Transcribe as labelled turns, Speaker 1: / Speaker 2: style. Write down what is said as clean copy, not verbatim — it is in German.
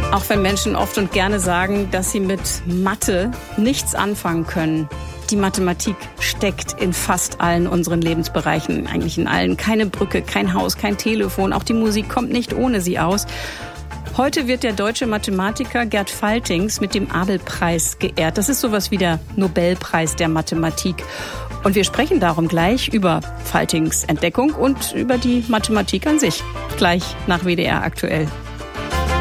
Speaker 1: Auch wenn Menschen oft und gerne sagen, dass sie mit Mathe nichts anfangen können. Die Mathematik steckt in fast allen unseren Lebensbereichen, eigentlich in allen. Keine Brücke, kein Haus, kein Telefon, auch die Musik kommt nicht ohne sie aus. Heute wird der deutsche Mathematiker Gerd Faltings mit dem Abel-Preis geehrt. Das ist sowas wie der Nobelpreis der Mathematik. Und wir sprechen darum gleich über Faltings Entdeckung und über die Mathematik an sich. Gleich nach WDR aktuell.